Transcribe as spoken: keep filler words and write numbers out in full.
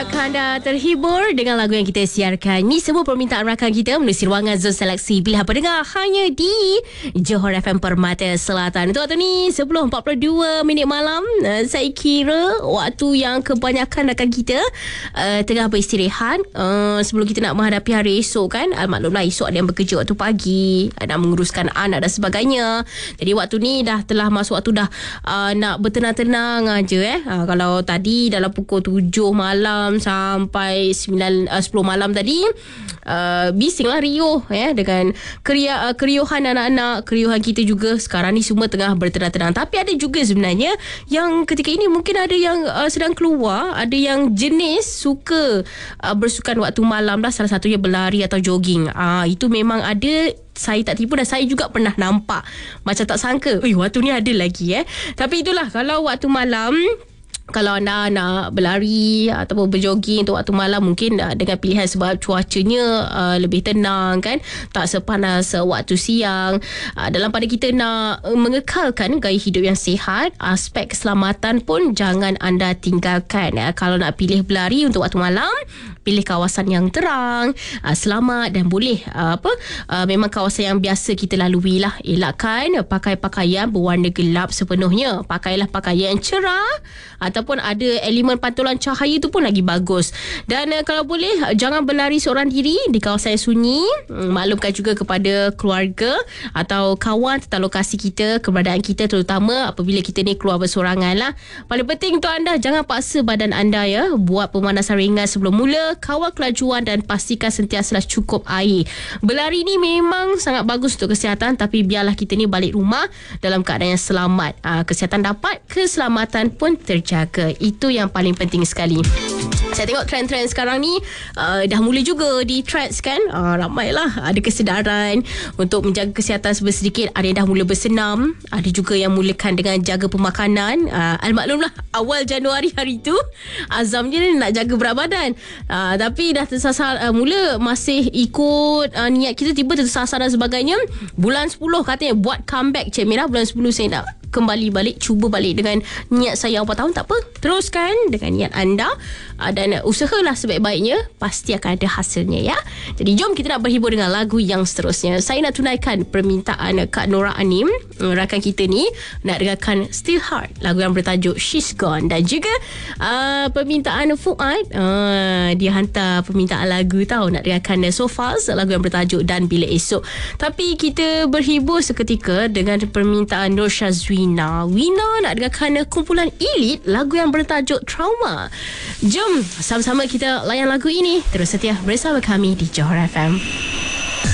Apakah anda terhibur dengan lagu yang kita siarkan? Ini semua permintaan rakan kita menerusi ruangan Zon Seleksi pilihan pendengar hanya di Johor F M Permata Selatan. Untuk waktu ni sepuluh empat puluh dua minit malam. uh, Saya kira waktu yang kebanyakan rakan kita uh, tengah beristirahat uh, sebelum kita nak menghadapi hari esok kan. uh, Maklumlah esok ada yang bekerja waktu pagi, uh, nak menguruskan anak dan sebagainya. Jadi waktu ni dah telah masuk waktu dah uh, nak bertenang-tenang aja eh. uh, Kalau tadi dalam pukul tujuh malam sampai sembilan, uh, sepuluh malam tadi uh, bisinglah riuh ya, dengan keria, uh, keriuhan anak-anak, keriuhan kita juga. Sekarang ni semua tengah bertenang-tenang. Tapi ada juga sebenarnya yang ketika ini mungkin ada yang uh, sedang keluar, ada yang jenis suka uh, bersukan waktu malam lah, salah satunya berlari atau jogging. uh, Itu memang ada. Saya tak tipu dan saya juga pernah nampak. Macam tak sangka, eh waktu ni ada lagi eh. Tapi itulah, kalau waktu malam, kalau anda nak berlari ataupun berjoging untuk waktu malam, mungkin uh, dengan pilihan sebab cuacanya uh, lebih tenang kan, tak sepanas uh, waktu siang. Uh, dalam pada kita nak uh, mengekalkan gaya hidup yang sihat, aspek keselamatan pun jangan anda tinggalkan. Uh, kalau nak pilih berlari untuk waktu malam, pilih kawasan yang terang, uh, selamat dan boleh uh, apa uh, memang kawasan yang biasa kita lalui lah. Elakkan uh, pakai pakaian berwarna gelap sepenuhnya. Pakailah pakaian yang cerah ataupun ada elemen pantulan cahaya, tu pun lagi bagus. Dan uh, kalau boleh uh, jangan berlari seorang diri di kawasan yang sunyi. um, Maklumkan juga kepada keluarga atau kawan tentang lokasi kita, keberadaan kita, terutama apabila kita ni keluar bersorangan lah. Paling penting untuk anda, jangan paksa badan anda ya. Buat pemanasan ringan sebelum mula, kawal kelajuan dan pastikan sentiasa cukup air. Berlari ni memang sangat bagus untuk kesihatan, tapi biarlah kita ni balik rumah dalam keadaan yang selamat. uh, Kesihatan dapat, keselamatan pun terjaga. Itu yang paling penting sekali. Saya tengok trend-trend sekarang ni uh, dah mula juga di threads kan. uh, Ramailah ada kesedaran untuk menjaga kesihatan sedikit. Ada yang dah mula bersenam, ada juga yang mulakan dengan jaga pemakanan. uh, Al-maklumlah awal Januari hari tu azamnya nak jaga berat badan, uh, tapi dah tersasar, uh, mula masih ikut uh, niat kita, tiba tersasar dan sebagainya. Bulan sepuluh katanya buat comeback Cik Mira. Bulan sepuluh saya nak kembali balik, cuba balik dengan niat saya empat tahun. Tak apa, teruskan dengan niat anda, uh, dan uh, usahalah sebaik-baiknya, pasti akan ada hasilnya ya. Jadi jom kita nak berhibur dengan lagu yang seterusnya. Saya nak tunaikan permintaan uh, Kak Nora Anim, uh, rakan kita ni, nak dengarkan Still Heart, lagu yang bertajuk She's Gone. Dan juga uh, permintaan Fuad, uh, dia hantar permintaan lagu tau, nak dengarkan uh, So Fast, lagu yang bertajuk Dan Bila Esok. Tapi kita berhibur seketika dengan permintaan Nur Syazwina. Wina nak dengarkan kumpulan Elite, lagu yang bertajuk Trauma. Jom sama-sama kita layan lagu ini. Terus setia bersama kami di Johor F M.